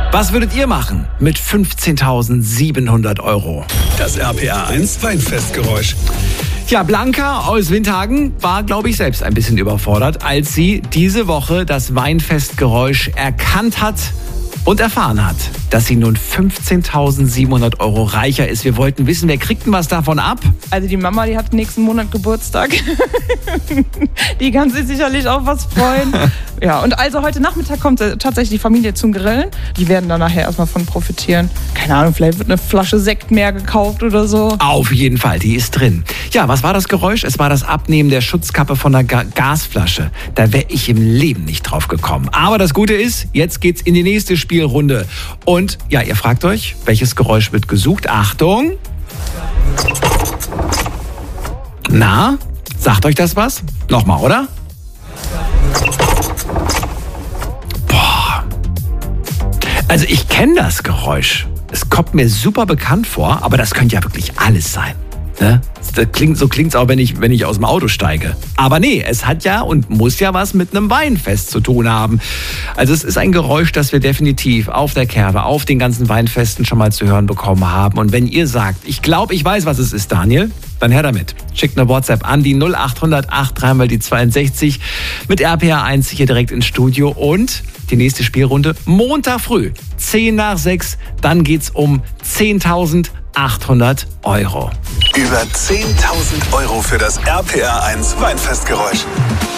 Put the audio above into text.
Was würdet ihr machen mit 15.700 €? Das RPR 1 Weinfestgeräusch. Ja, Blanca aus Windhagen war, glaube ich, selbst ein bisschen überfordert, als sie diese Woche das Weinfestgeräusch erkannt hat und erfahren hat, dass sie nun 15.700 € reicher ist. Wir wollten wissen, wer kriegt denn was davon ab? Also die Mama, die hat nächsten Monat Geburtstag. Die kann sich sicherlich auch was freuen. Ja, und also heute Nachmittag kommt tatsächlich die Familie zum Grillen. Die werden dann nachher erstmal von profitieren. Keine Ahnung, vielleicht wird eine Flasche Sekt mehr gekauft oder so. Auf jeden Fall, die ist drin. Ja, was war das Geräusch? Es war das Abnehmen der Schutzkappe von der Gasflasche. Da wäre ich im Leben nicht drauf gekommen. Aber das Gute ist, jetzt geht's in die nächste Spielrunde. Und ja, ihr fragt euch, welches Geräusch wird gesucht? Achtung! Na, sagt euch das was? Nochmal, oder? Boah. Also ich kenne das Geräusch. Es kommt mir super bekannt vor, aber das könnte ja wirklich alles sein. Ne? So klingt's auch, wenn ich aus dem Auto steige. Aber nee, es hat ja und muss ja was mit einem Weinfest zu tun haben. Also es ist ein Geräusch, das wir definitiv auf der Kerbe, auf den ganzen Weinfesten schon mal zu hören bekommen haben. Und wenn ihr sagt, ich glaube, ich weiß, was es ist, Daniel, dann her damit. Schickt eine WhatsApp an die 0800 83 mal die 62 mit RPR 1 hier direkt ins Studio. Und die nächste Spielrunde Montag früh, 10 nach 6. Dann geht's um 10.800 €. Über 10.000 € für das RPR 1 Weinfestgeräusch.